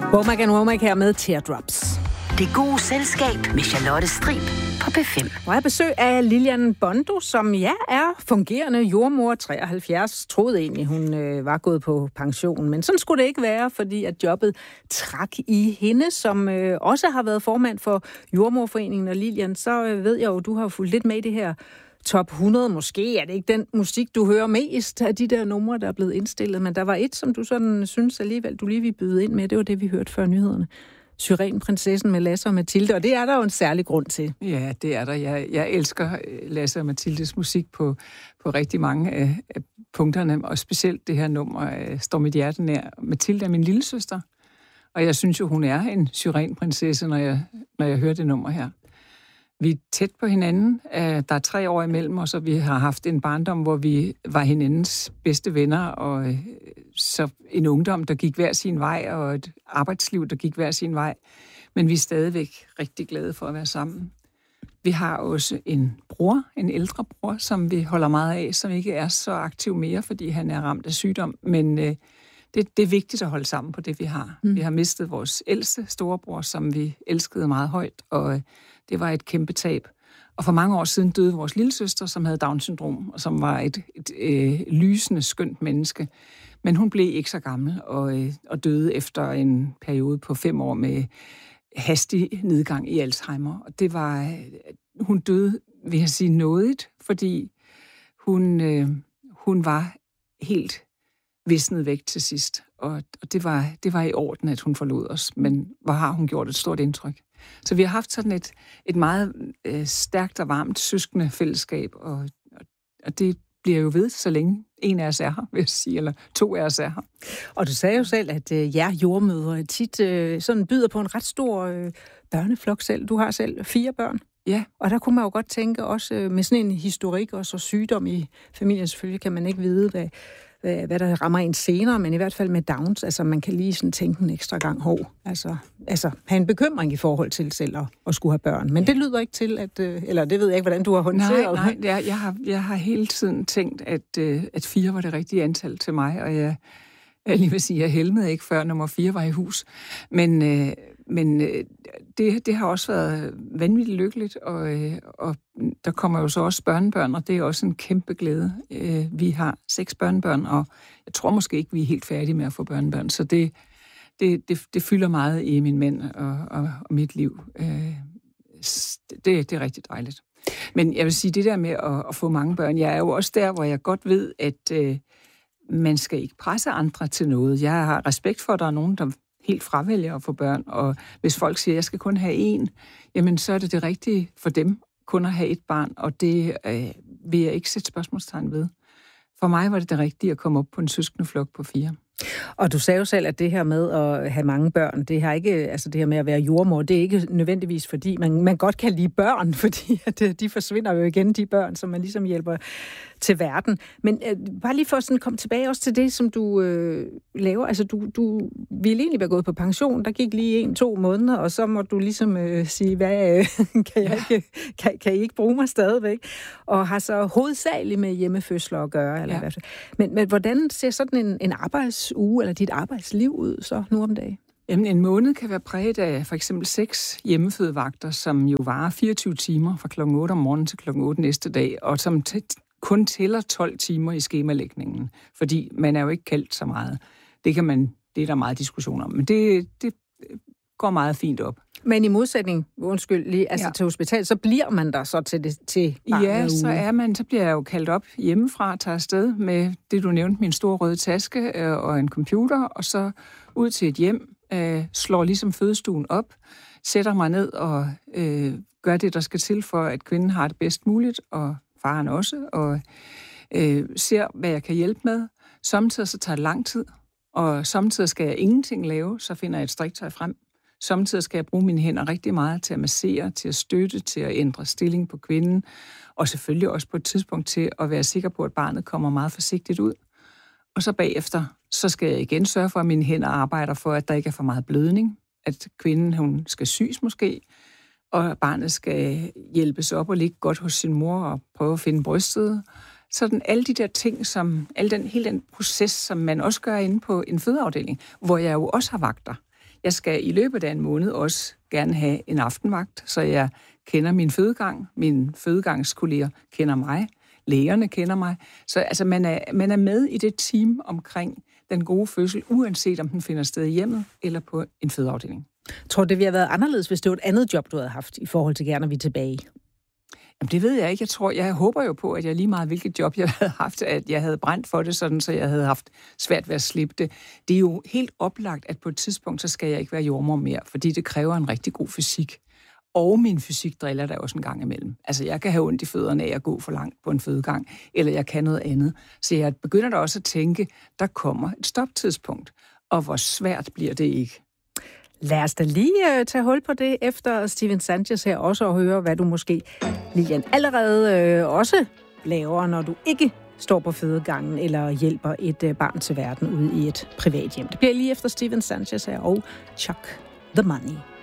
Womack her med Teardrops. Det gode selskab med Charlotte Strib på P5. Og jeg besøg af Lilian Bondo, som er fungerende jordmor, 73. Troede egentlig, hun var gået på pension. Men sådan skulle det ikke være, fordi at jobbet trak i hende, som også har været formand for Jordmorforeningen. Og Lilian, så ved jeg jo, du har fulgt lidt med i det her top 100. Måske er det ikke den musik, du hører mest af de der numre, der er blevet indstillet. Men der var et, som du sådan synes alligevel, du lige vil byde ind med. Det var det, vi hørte før nyhederne. Syrenprinsessen med Lasse og Mathilde, og det er der jo en særlig grund til. Ja, det er der. Jeg elsker Lasse og Mathildes musik på rigtig mange af punkterne, og specielt det her nummer står mit hjerte nær. Mathilde er min lillesøster, og jeg synes jo, hun er en syrenprinsesse, når jeg hører det nummer her. Vi er tæt på hinanden. Der er 3 år imellem os, og vi har haft en barndom, hvor vi var hinandens bedste venner, og så en ungdom, der gik hver sin vej, og et arbejdsliv, der gik hver sin vej. Men vi er stadigvæk rigtig glade for at være sammen. Vi har også en ældre bror, som vi holder meget af, som ikke er så aktiv mere, fordi han er ramt af sygdom. Men det er vigtigt at holde sammen på det, vi har. Vi har mistet vores ældste storebror, som vi elskede meget højt, og det var et kæmpe tab. Og for mange år siden døde vores lillesøster, som havde Down-syndrom, og som var et lysende, skønt menneske. Men hun blev ikke så gammel, og døde efter en periode på 5 år med hastig nedgang i Alzheimer. Og det var, hun døde, vil jeg sige, nådigt, fordi hun var helt visnet væk til sidst. Og det var i orden, at hun forlod os. Men hvor har hun gjort et stort indtryk. Så vi har haft sådan et meget stærkt og varmt søskende fællesskab, og det bliver jo ved, så længe en af os er her, vil jeg sige, eller 2 af os er her. Og du sagde jo selv, at jer jordmødre tit sådan byder på en ret stor børneflok selv. Du har selv 4 børn. Ja. Og der kunne man jo godt tænke, også med sådan en historik og så sygdom i familien, selvfølgelig kan man ikke vide, hvad der rammer en senere, men i hvert fald med Downs, altså man kan lige sådan tænke en ekstra gang altså have en bekymring i forhold til selv at skulle have børn. Men det lyder ikke til, eller det ved jeg ikke, hvordan du har håndteret. Nej, jeg har hele tiden tænkt, at 4 var det rigtige antal til mig, og jeg lige vil sige, jeg helmede ikke, før nummer 4 var i hus. Men det har også været vanvittigt lykkeligt, og der kommer jo så også børnebørn, og det er også en kæmpe glæde. Vi har 6 børnebørn, og jeg tror måske ikke, vi er helt færdige med at få børnebørn, så det fylder meget i min mænd og mit liv. Det er rigtig dejligt. Men jeg vil sige, det der med at få mange børn, jeg er jo også der, hvor jeg godt ved, at man skal ikke presse andre til noget. Jeg har respekt for, at der er nogen, der helt fravælger at få børn, og hvis folk siger, at jeg skal kun have 1, jamen så er det rigtige for dem kun at have 1 barn, og det vil jeg ikke sætte spørgsmålstegn ved. For mig var det rigtige at komme op på en søskendeflok på 4. Og du sagde jo selv, at det her med at have mange børn, det her ikke, altså det her med at være jordmor, det er ikke nødvendigvis, fordi man godt kan lide børn, fordi at de forsvinder jo igen, de børn, som man ligesom hjælper til verden. Men bare lige for at sådan komme tilbage også til det, som du laver. Altså du ville egentlig være gået på pension, der gik lige 1-2 måneder, og så må du ligesom sige, hvad kan I ikke bruge mig stadigvæk? Og har så hovedsageligt med hjemmefødsler at gøre. Eller hvad. Men hvordan ser sådan en arbejdsuge eller dit arbejdsliv ud så nu om dagen? Jamen, en måned kan være præget af for eksempel 6 hjemmefødevagter, som jo varer 24 timer fra kl. 8 om morgenen til kl. 8 næste dag, og som kun tæller 12 timer i skemalægningen, fordi man er jo ikke kaldt så meget. Det er der meget diskussion om, men det går meget fint op. Men i modsætning, til hospital, så bliver man der så til barnet så bliver jeg jo kaldt op hjemmefra, tager afsted med det, du nævnte, min store røde taske og en computer, og så ud til et hjem, slår ligesom fødestuen op, sætter mig ned og gør det, der skal til for, at kvinden har det bedst muligt, og faren også, og ser, hvad jeg kan hjælpe med. Samtidig så tager det lang tid, og samtidig skal jeg ingenting lave, så finder jeg et striktøj frem. Samtidig skal jeg bruge mine hænder rigtig meget til at massere, til at støtte, til at ændre stilling på kvinden, og selvfølgelig også på et tidspunkt til at være sikker på, at barnet kommer meget forsigtigt ud. Og så bagefter, så skal jeg igen sørge for, at mine hænder arbejder for, at der ikke er for meget blødning, at kvinden hun skal sys måske, og barnet skal hjælpes op og ligge godt hos sin mor og prøve at finde brystet. Sådan alle de der ting, hele den proces, som man også gør inde på en fødeafdeling, hvor jeg jo også har vagter. Jeg skal i løbet af en måned også gerne have en aftenvagt, så jeg kender min fødegang. Mine fødegangskolleger kender mig. Lægerne kender mig. Så altså, man er med i det team omkring den gode fødsel, uanset om den finder sted i hjemmet eller på en fødeafdeling. Tror du, det ville have været anderledes, hvis det var et andet job, du havde haft, i forhold til gerne, når vi er tilbage? Jamen, det ved jeg ikke. Jeg håber jo på, at jeg lige meget, hvilket job jeg havde haft, at jeg havde brændt for det, sådan, så jeg havde haft svært ved at slippe det. Det er jo helt oplagt, at på et tidspunkt, så skal jeg ikke være jordemoder mere, fordi det kræver en rigtig god fysik. Og min fysik driller der også en gang imellem. Altså, jeg kan have ondt i fødderne af at gå for langt på en fødegang, eller jeg kan noget andet. Så jeg begynder da også at tænke, der kommer et stoptidspunkt, og hvor svært bliver det ikke. Lad os da lige tage hul på det efter Steven Sanchez her, også at høre, hvad du måske, Lilian, allerede også laver, når du ikke står på fødegangen eller hjælper et barn til verden ude i et privat hjem. Det bliver lige efter Steven Sanchez her og Chuck the Money.